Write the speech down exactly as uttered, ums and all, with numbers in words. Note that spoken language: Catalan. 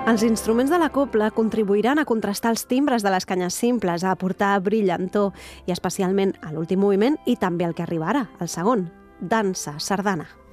Els instruments de la cobla contribuiran a contrastar els timbres de les canyes simples, a aportar brillantor, i especialment a l'últim moviment i també el que arriba ara, el segon, dansa, sardana.